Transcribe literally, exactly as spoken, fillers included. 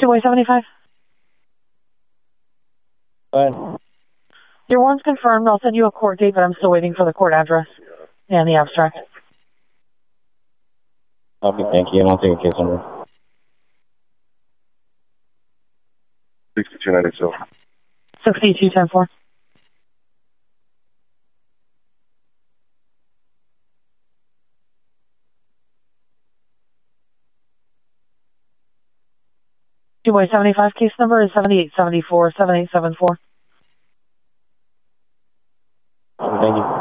two way seventy-five. Go ahead. Your warrant's confirmed. I'll send you a court date, but I'm still waiting for the court address and the abstract. Okay, thank you. And I'll take a case number. sixty-two ninety-two. sixty-two ten four. two way seventy-five case number is seventy-eight seventy-four, seventy-eight seventy-four. Okay, thank you.